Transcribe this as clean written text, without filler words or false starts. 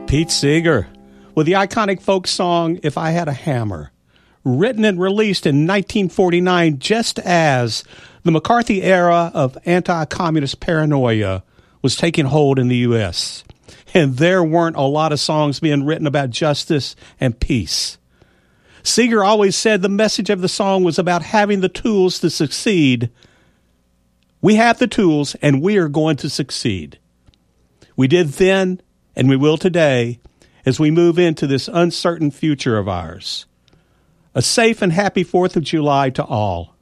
Pete Seeger with the iconic folk song If I Had a Hammer, written and released in 1949 just as the McCarthy era of anti-communist paranoia was taking hold in the U.S. And there weren't a lot of songs being written about justice and peace. Seeger always said the message of the song was about having the tools to succeed. We have the tools, and we are going to succeed. We did then, and we will today, as we move into this uncertain future of ours. A safe and happy 4th of July to all.